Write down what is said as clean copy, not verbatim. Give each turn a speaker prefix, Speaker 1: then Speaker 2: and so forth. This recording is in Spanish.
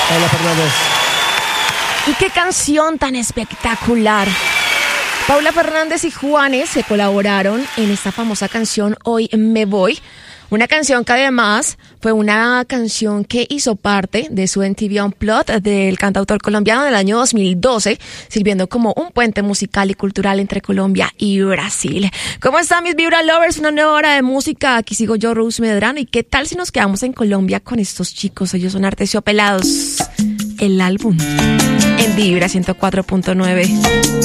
Speaker 1: Paula Fernández.
Speaker 2: Y qué canción tan espectacular. Paula Fernández y Juanes se colaboraron en esta famosa canción Hoy Me Voy. Una canción que además fue una canción que hizo parte de su MTV Unplugged del cantautor colombiano del año 2012, sirviendo como un puente musical y cultural entre Colombia y Brasil. ¿Cómo están mis Vibra Lovers? Una nueva hora de música. Aquí sigo yo, Rose Medrano. ¿Y qué tal si nos quedamos en Colombia con estos chicos? Ellos son Artesio Pelados. El álbum en Vibra 104.9.